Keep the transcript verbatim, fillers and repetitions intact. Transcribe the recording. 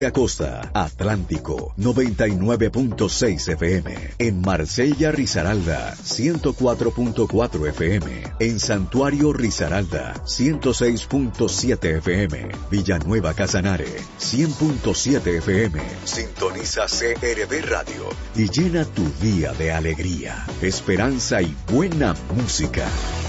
Acosta, Atlántico, noventa y nueve punto seis F M. En Marsella, Risaralda, ciento cuatro punto cuatro F M. En Santuario, Risaralda, ciento seis punto siete F M. Villanueva, Casanare, cien punto siete F M. Sintoniza C R V Radio y llena tu día de alegría, esperanza y buena música.